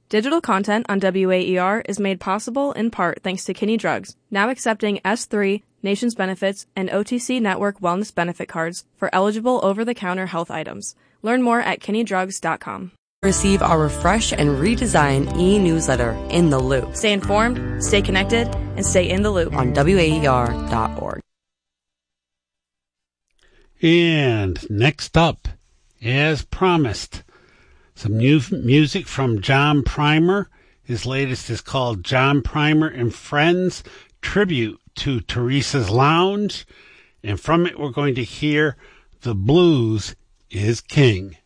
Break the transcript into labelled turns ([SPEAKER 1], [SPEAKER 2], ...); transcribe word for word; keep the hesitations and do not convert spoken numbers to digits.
[SPEAKER 1] Digital content on W A E R is made possible in part thanks to Kinney Drugs, now accepting S three, Nations Benefits, and O T C Network Wellness Benefit Cards for eligible over-the-counter health items. Learn more at kinney drugs dot com.
[SPEAKER 2] Receive our refresh and redesigned e-newsletter, In the Loop.
[SPEAKER 1] Stay informed, stay connected, and stay in the loop
[SPEAKER 2] on W A E R dot org.
[SPEAKER 3] And next up, as promised, some new music from John Primer. His latest is called John Primer and Friends, Tribute to Teresa's Lounge. And from it, we're going to hear The Blues is King.